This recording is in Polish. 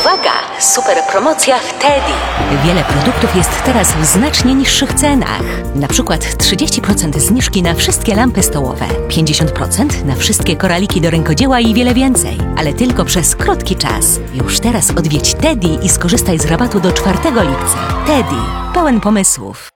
Uwaga! Super promocja w Teddy. Wiele produktów jest teraz w znacznie niższych cenach. Na przykład 30% zniżki na wszystkie lampy stołowe, 50% na wszystkie koraliki do rękodzieła i wiele więcej. Ale tylko przez krótki czas. Już teraz odwiedź Teddy i skorzystaj z rabatu do 4 lipca. Teddy. Pełen pomysłów.